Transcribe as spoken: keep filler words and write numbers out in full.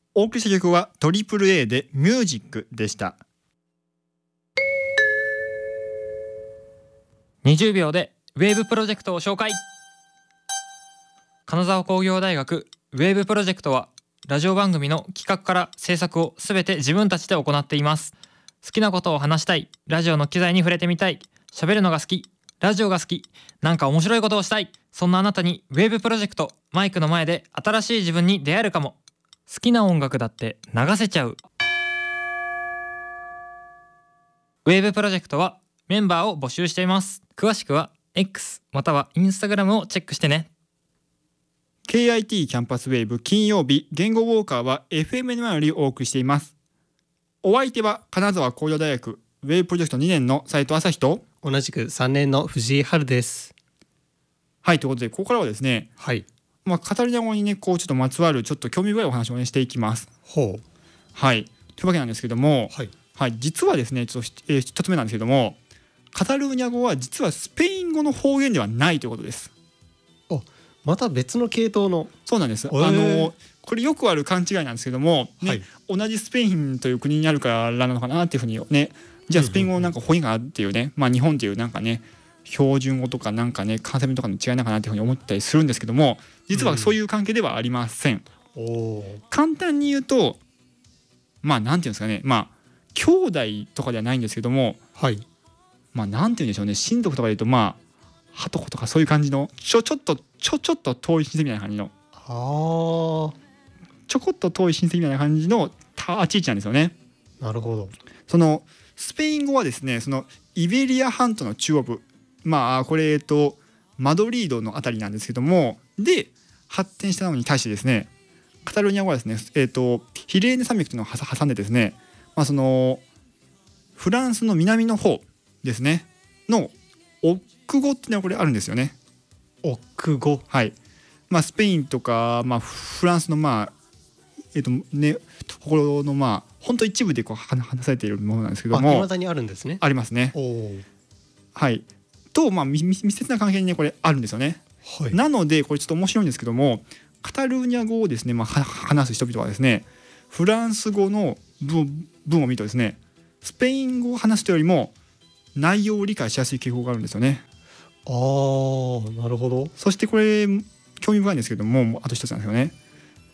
お送りした曲はトリプル A でミュージックでした。 にじゅうびょうでウェーブプロジェクトを紹介。金沢工業大学ウェーブプロジェクトはラジオ番組の企画から制作をすべて自分たちで行っています。好きなことを話したい、ラジオの機材に触れてみたい、喋るのが好き、ラジオが好き、なんか面白いことをしたい、そんなあなたにウェーブプロジェクト、マイクの前で新しい自分に出会えるかも。好きな音楽だって流せちゃう。ウェーブプロジェクトはメンバーを募集しています。詳しくは X または Instagram をチェックしてね。 ケーアイティー キャンパスウェーブ金曜日言語ウォーカーは エフエムエヌワン よりお送りしています。お相手は金沢工業大学ウェーブプロジェクトにねんの斉藤朝日と同じくさんねんの藤井春です。 はい、ということでここからはですね、 はい、 まあ、カタルニャ語にねこうちょっとまつわるちょっと興味深いお話をねしていきます。 ほう。 はいというわけなんですけども、 はい、はい、 実はですねちょっと、えー、一つ目なんですけども、カタルーニャ語は実はスペイン語の方言ではないということです。 あ、また別の系統の。 そうなんです、 えー、 あのこれよくある勘違いなんですけども、ね、はい、同じスペインという国にあるからなのかなっていうふうにね、じゃあスペイン語のなんか方言があるっていうね、まあ、日本っていうなんかね標準語とかなんかね関西弁とかの違いなのかなっていうふうに思ったりするんですけども、実はそういう関係ではありません。うん、お簡単に言うとまあなんていうんですかね、まあ兄弟とかではないんですけども、はい、まあなんていうんでしょうね、親族とかで言うとまあはとことかそういう感じのちょちょっとちょちょっと遠い親戚みたいな感じの、あちょこっと遠い親戚みたいな感じの立ち位置なんですよね。 なるほど。 そのスペイン語はですね、そのイベリア半島の中央部、まあこれえっとマドリードのあたりなんですけども、で発展したのに対してですね、カタルーニャ語はですね、えっとヒレーネ山脈というのを挟んでですね、まあそのフランスの南の方ですねのオック語っていうのはこれあるんですよね。 オック語、 はい。まあスペインとかまあフランスのまあえっとねところのまあ本当一部でこう話されているものなんですけども、 未だにあるんですね。 ありますね。はい。とまあ密接な関係にねこれあるんですよね。はい、なのでこれちょっと面白いんですけども、カタルーニャ語をですね、まあ、話す人々はですね、フランス語の文文を見るとですね、スペイン語を話す人よりも内容を理解しやすい傾向があるんですよね。 あー、なるほど。 そしてこれ興味深いんですけども、あと一つなんですよね。